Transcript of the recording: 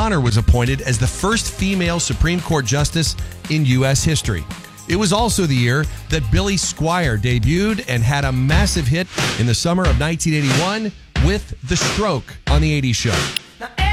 Conner was appointed as the first female Supreme Court justice in U.S. history. It was also the year that Billy Squier debuted and had a massive hit in the summer of 1981 with The Stroke on The 80s Show. Now